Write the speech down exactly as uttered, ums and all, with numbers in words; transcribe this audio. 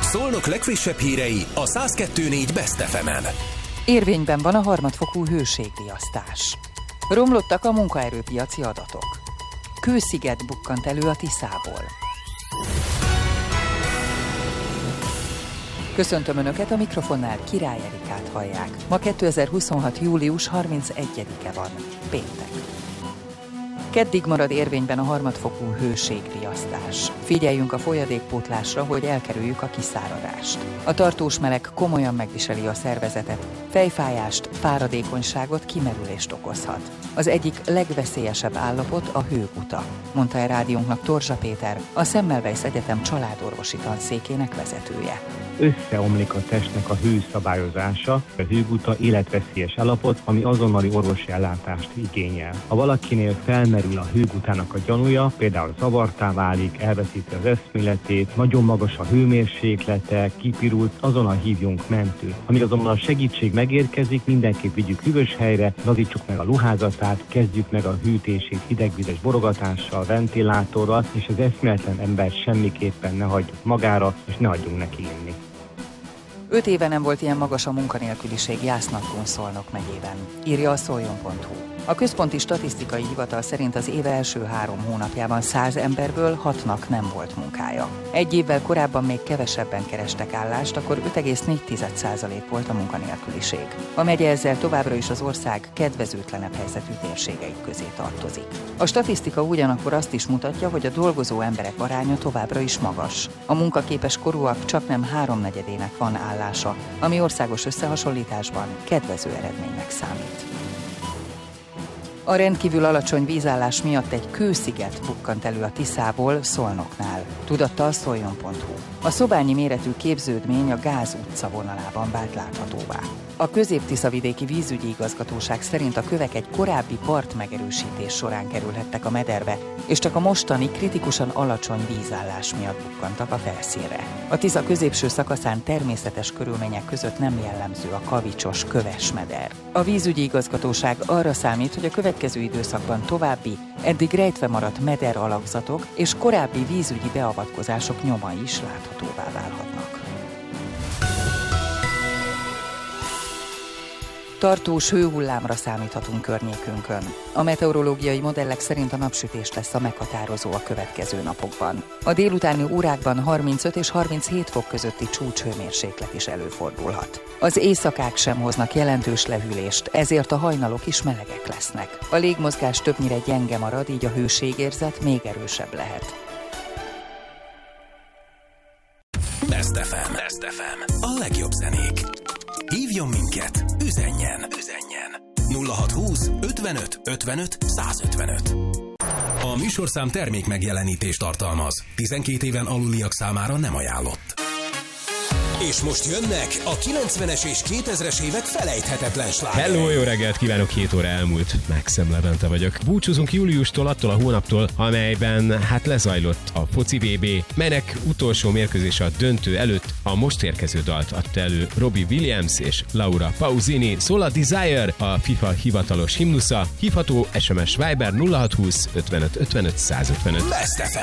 Szolnok legfrissebb hírei a száz kettő négy Best ef emen. Érvényben van a harmadfokú hőségriasztás. Romlottak a munkaerőpiaci adatok. Kősziget bukkant elő a Tiszából. Köszöntöm Önöket, a mikrofonnál Király Erikát hallják. Ma kétezer-huszonhat. július harmincegyedike van, péntek. Keddig marad érvényben a harmadfokú hőségriasztás. Figyeljünk a folyadékpótlásra, hogy elkerüljük a kiszáradást. A tartós meleg komolyan megviseli a szervezetet, fejfájást, fáradékonyságot, kimerülést okozhat. Az egyik legveszélyesebb állapot a hőguta, mondta a rádiónknak Torzsa Péter, a Semmelweis Egyetem családorvosi tanszékének vezetője. Összeomlik a testnek a hőszabályozása, a hőguta életveszélyes állapot, ami azonnali orvosi ellátást igényel. Ha valakinél felmerül a hőgutának a gyanúja, például zavartá válik, elveszíti az eszméletét, nagyon magas a hőmérséklete, kipirult, azonnal hívjunk mentőt. Amíg azonban a segítség megérkezik, mindenképp vigyük hűvös helyre, lazítsuk meg a ruházatát, kezdjük meg a hűtését hidegvizes borogatással, ventilátorral, és az eszméletlen ember semmiképpen ne hagyjuk magára, és ne hagyjunk neki inni. Öt éve nem volt ilyen magas a munkanélküliség Jász-Nagykun Szolnok megyében, írja a szoljon pont hu. A Központi Statisztikai Hivatal szerint az év első három hónapjában száz emberből hatnak nem volt munkája. Egy évvel korábban még kevesebben kerestek állást, akkor öt egész négy százalék volt a munkanélküliség. A megye ezzel továbbra is az ország kedvezőtlenebb helyzetű térségei közé tartozik. A statisztika ugyanakkor azt is mutatja, hogy a dolgozó emberek aránya továbbra is magas. A munkaképes korúak csaknem háromnegyedének van állása, ami országos összehasonlításban kedvező eredménynek számít. A rendkívül alacsony vízállás miatt egy kősziget bukkant elő a Tiszából, Szolnoknál, tudatta a szoljon pont hu. A szobányi méretű képződmény a Gáz utca vonalában vált láthatóvá. A Közép-Tiszavidéki Vízügyi Igazgatóság szerint a kövek egy korábbi partmegerősítés során kerülhettek a mederbe, és csak a mostani kritikusan alacsony vízállás miatt bukkantak a felszínre. A Tisza középső szakaszán természetes körülmények között nem jellemző a kavicsos, köves meder. A Vízügyi Igazgatóság arra számít, hogy a következő időszakban további, eddig rejtve maradt meder alakzatok és korábbi vízügyi beavatkozások nyomai is láthatóvá válhatnak. Tartós hőhullámra számíthatunk környékünkön. A meteorológiai modellek szerint a napsütés lesz a meghatározó a következő napokban. A délutáni órákban harmincöt és harminchét fok közötti csúcshőmérséklet is előfordulhat. Az éjszakák sem hoznak jelentős lehűlést, ezért a hajnalok is melegek lesznek. A légmozgás többnyire gyenge marad, így a hőségérzet még erősebb lehet. Best ef em. Best ef em. A legjobb zenék. Hívjon minket, üzenjen, üzenjen. nulla hat húsz ötvenöt ötvenöt százötvenöt. A műsorszám termék megjelenítést tartalmaz. tizenkét éven aluliak számára nem ajánlott. És most jönnek a kilencvenes és kétezres évek felejthetetlen slágerei. Hello, jó reggelt kívánok, hét óra elmúlt. Maxim Levente vagyok. Búcsúzunk júliustól, attól a hónaptól, amelyben hát lezajlott a foci vé bé, melynek utolsó mérkőzése a döntő előtt a most érkező dalt adta elő Robbie Williams és Laura Pausini. Szól a Desire, a FIFA hivatalos himnusza, hívható es em es Viber nulla hat húsz ötvenöt ötvenöt százötvenöt. Best ef em.